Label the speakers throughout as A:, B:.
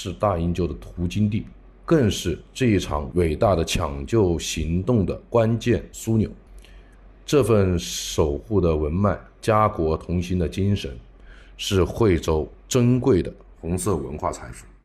A: 市大营救的途经地，更是这一场伟大的抢救行动的关键枢纽。这份守护的文脉、家国同心的精神，是惠州珍贵的红色文化财富。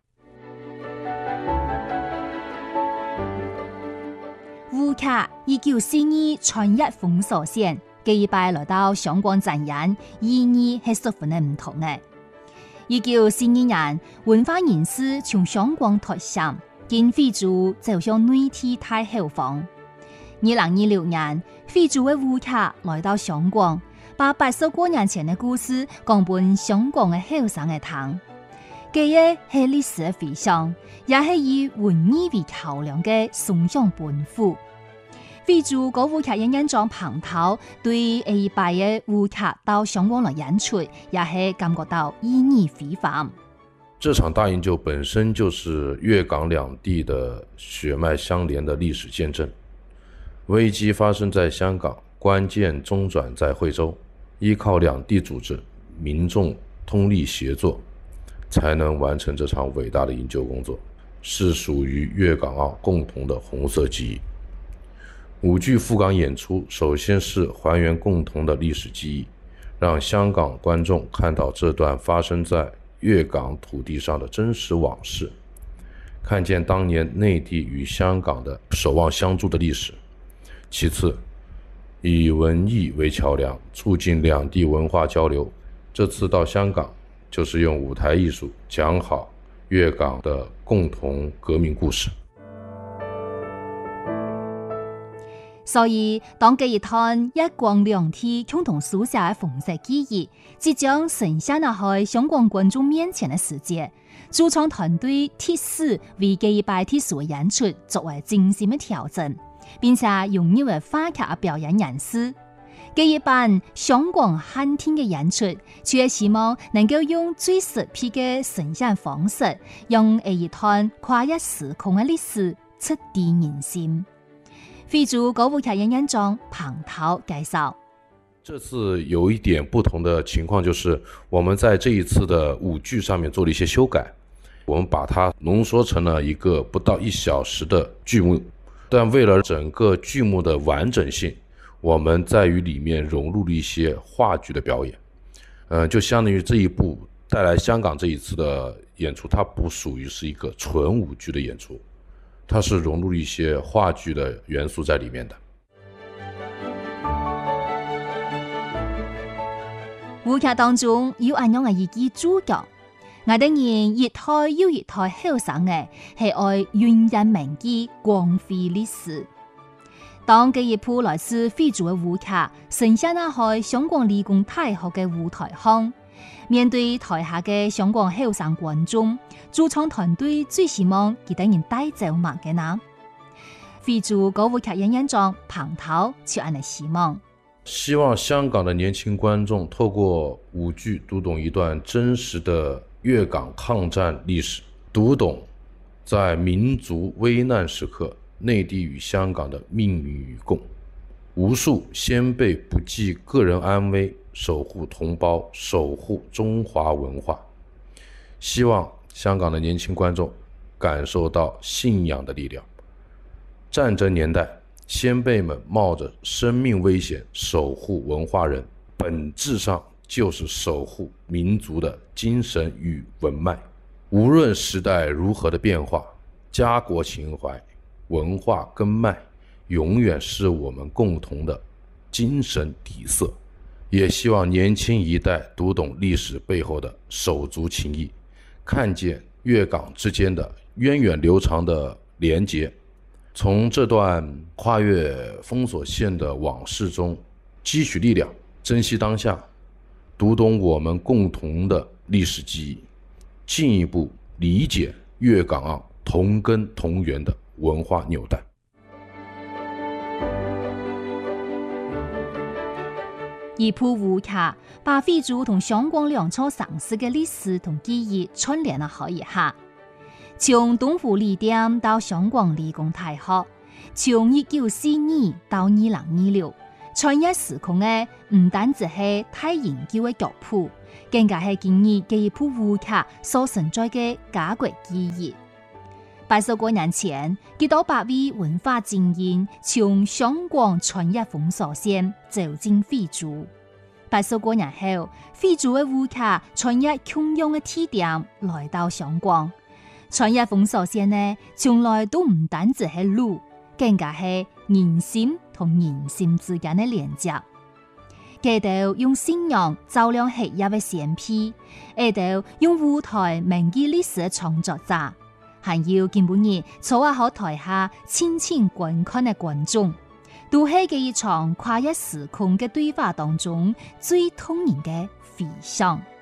B: 吴客1942年传入封锁线，第一摆来到香港展演，意义係十分的唔同嘅。1942年，文化人士從香港脱省，經惠州走向內地太後方。2026年，惠州嘅吳客來到香港，把80多年前嘅故事講俾香港嘅後生嘅聽。佢嘅係歷史嘅回響，也係以文藝為考量嘅崇尚本土。惠州個吳客演員長彭濤對一擺嘅吳客到香港來演出，也係感覺到意義非凡。
A: 這場大營救本身就是粵港兩地的血脈相連的歷史見證。危機發生在香港，關鍵中轉在惠州，依靠兩地組織、民眾通力協作，才能完成這場偉大的營救工作，是屬於粵港澳共同的紅色記憶。舞劇赴港演出，首先是還原共同的歷史記憶，讓香港觀眾看到這段發生在粵港土地上的真實往事，看見當年內地與香港的守望相助的歷史。其次，以文藝為橋樑，促進兩地文化交流。這次到香港，就是用舞台藝術講好粵港的共同革命故事。
B: 所以，當這一趟一國兩地共同書寫嘅紅色記憶，即將呈現喺香港觀眾面前嘅時節，駐場團隊貼時為這一擺特殊嘅演出作為精心嘅調整，並且融入為話劇嘅表演人士。這一版香港漢天嘅演出，卻希望能夠用最實際嘅呈現方式，讓這一趟跨越時空嘅歷史觸動人心。惠州歌舞劇演員長彭濤介紹，
A: 這次有一點不同的情況，就是我們在這一次的舞劇上面做了一些修改，我們把它濃縮成了一個不到1小時的劇目，但為了整個劇目的完整性，我們在於裡面融入了一些話劇的表演，就相當於這一部帶來香港這一次的演出，它不屬於是一個純舞劇的演出，它是融入一些話劇的元素在裡面的。
B: 舞劇當中有咁樣嘅一記主角，我哋人一代又一代後生嘅係愛源人銘記光輝歷史。當這一部來自惠州嘅舞劇呈現喺香港理工大學嘅舞台上，面對台下嘅香港後生觀眾，駐場團隊最希望佢哋人帶走乜嘅呢？惠州歌舞劇演員長彭濤就咁樣希
A: 望香港的年輕觀眾透過舞劇讀懂一段真實的粵港抗戰歷史，讀懂在民族危難時刻內地與香港的命運與共。無數先輩不計個人安危，守護同胞，守護中華文化。希望香港的年輕觀眾感受到信仰的力量。戰爭年代，先輩們冒着生命危險守護文化人，本質上就是守護民族的精神與文脈。無論時代如何的變化，家國情懷、文化根脈永遠是我們共同的精神底色。也希望年輕一代讀懂歷史背後的手足情誼，看見粵港之間的源遠流長的連結，從這段跨越封鎖線的往事中汲取力量，珍惜當下，讀懂我們共同的歷史記憶，進一步理解粵港澳同根同源的文化紐帶。
B: 一部舞劇把惠州同香港兩處城市嘅歷史同記憶串聯了一下，從東湖理店到香港理工大學，從1942到2026，穿越時空嘅唔單止係太研究嘅腳譜， 更加係建議這一部舞劇所承載嘅家國記憶。80多年前，幾多百位文化精英從香港傳入封鎖線，走進非洲。80多年後，非洲嘅舞劇傳入共用嘅地點，來到香港。傳入封鎖線呢，從來都唔單止係路，更加係人心同人心之間嘅連接。佢哋用信仰照亮黑夜嘅先披，佢哋用舞台銘記歷史嘅創作者，還要見本日坐喺台下親親觀看嘅觀眾，都係嘅一場跨越時空嘅對話當中最動人嘅回響。